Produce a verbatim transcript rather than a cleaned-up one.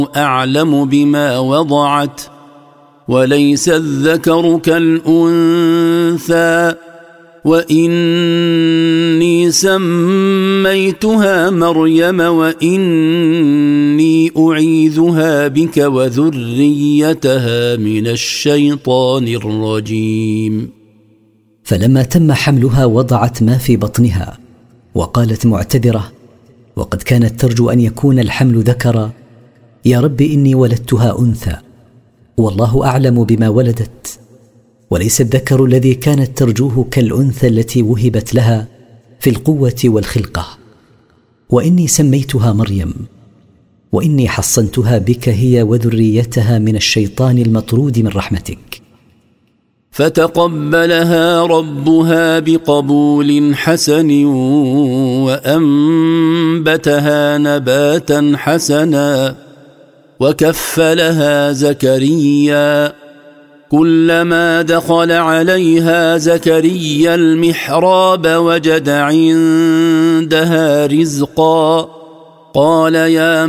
أعلم بما وضعت وليس الذكر كالأنثى وإني سميتها مريم وإني أعيذها بك وذريتها من الشيطان الرجيم. فلما تم حملها وضعت ما في بطنها وقالت معتذرة وقد كانت ترجو أن يكون الحمل ذكرا: يا رب إني ولدتها أنثى والله أعلم بما ولدت وليس الذكر الذي كانت ترجوه كالأنثى التي وهبت لها في القوة والخلقة، وإني سميتها مريم وإني حصنتها بك هي وذريتها من الشيطان المطرود من رحمتك. فتقبلها ربها بقبول حسن وأنبتها نباتا حسنا وكفلها زكريا كلما دخل عليها زكريا المحراب وجد عندها رزقا قال يا